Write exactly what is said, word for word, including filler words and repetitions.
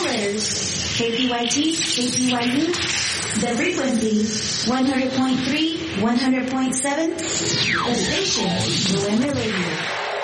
letters. K P Y T, K P Y U. The frequency, one hundred point three, one hundred point seven. The station, Luanda Radio.